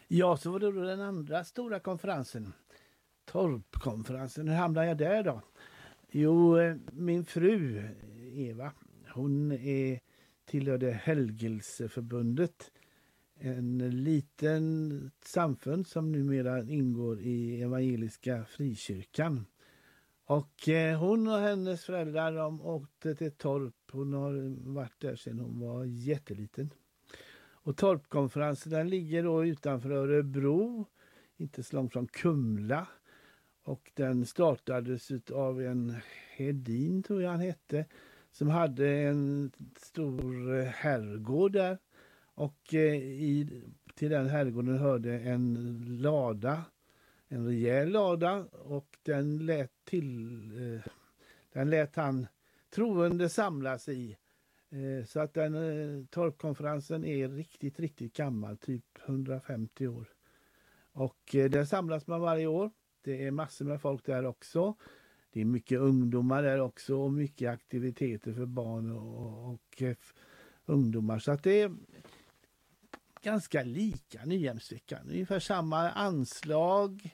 Ja, så var det då den andra stora konferensen. Torpkonferensen. Hur hamnade jag där då? Jo, min fru Eva, hon tillhörde Helgelseförbundet. En liten samfund som numera ingår i Evangeliska Frikyrkan. Och hon och hennes föräldrar de åkte till Torp. Hon har varit där sedan hon var jätteliten. Och Torpkonferensen den ligger då utanför Örebro, inte så långt från Kumla. Och den startades av en Hedin, tror jag han hette, som hade en stor herrgård där. Och till den herrgården hörde en lada, en rejäl lada, och den lät han troende samlas i. Så att den torpkonferensen är riktigt, riktigt gammal, typ 150 år. Och där samlas man varje år. Det är massor med folk där också. Det är mycket ungdomar där också och mycket aktiviteter för barn och ungdomar. Så att det är ganska lika Nyhemsveckan. Ungefär samma anslag,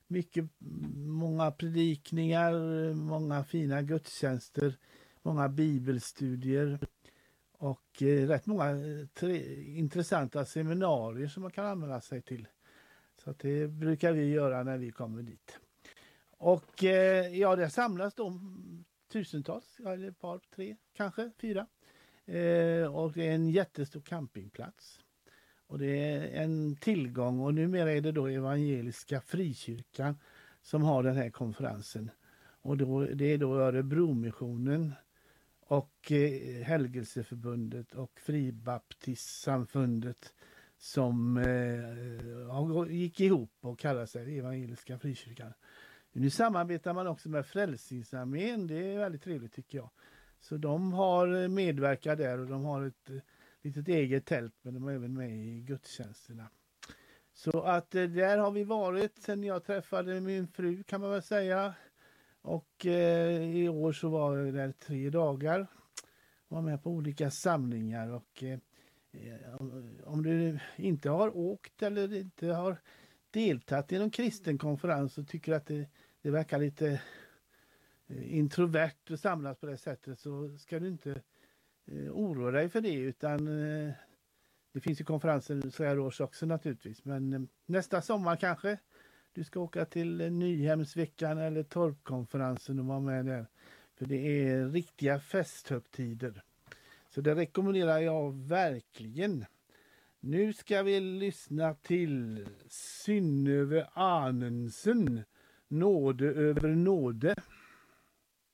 många predikningar, många fina gudstjänster, många bibelstudier och rätt många intressanta seminarier som man kan använda sig till. Så att det brukar vi göra när vi kommer dit. Och ja, det samlas då tusentals, eller ett par, 3, kanske 4. Och det är en jättestor campingplats. Och det är en tillgång, och numera är det då Evangeliska Frikyrkan som har den här konferensen. Och det är då Örebromissionen och Helgelseförbundet och Fribaptistsamfundet som gick ihop och kallade sig Evangeliska Frikyrkan. Nu samarbetar man också med Frälsningsarmén, det är väldigt trevligt tycker jag. Så de har medverkat där och de har ett litet eget tält, men de är även med i gudstjänsterna. Så att där har vi varit sen jag träffade min fru, kan man väl säga. Och i år så var jag där 3 dagar. Var med på olika samlingar och om du inte har åkt eller inte har deltagit i någon kristen konferens och tycker att det verkar lite introvert att samlas på det sättet, så ska du inte oroa dig för det, utan det finns ju konferenser så här års också naturligtvis, men nästa sommar kanske du ska åka till Nyhemsveckan eller Torpkonferensen och vara med där, för det är riktiga festhögtider. Så det rekommenderar jag verkligen. Nu ska vi lyssna till Synnöve Anensen, Nåde över nåde.